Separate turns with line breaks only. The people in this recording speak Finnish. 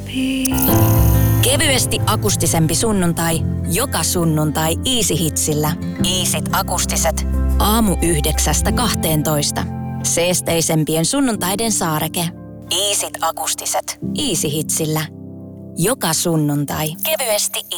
Kevyesti akustisempi sunnuntai, joka sunnuntai Easy Hitsillä. Easyt akustiset. Aamu 9–12. Seesteisempien sunnuntaiden saareke. Easyt akustiset. Easy Hitsillä. Joka sunnuntai. Kevyesti